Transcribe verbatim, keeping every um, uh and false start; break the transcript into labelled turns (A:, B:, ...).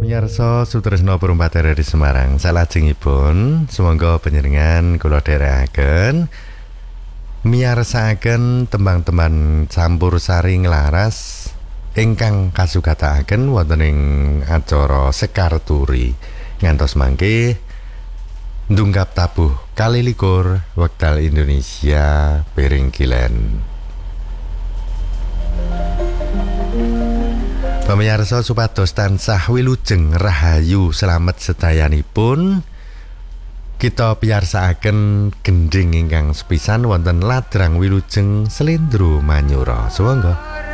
A: Pamirsa Sutresna Perumpatera di Semarang, salajengipun sumangga panjenengan kula dherekaken miyarsakaken tembang-tembang campursari nglaras ingkang kasugataken wonten ing acara Sekar Turi ngantos mangke ndungkap tabuh kalilikur wekdal Indonesia piring kilen. Pamirsa supados tansah wilujeng rahayu slamet sedayanipun kita piyarsakaken gending ingkang sepisan wonten ladrang wilujeng Slendro Manyura. Sumangga.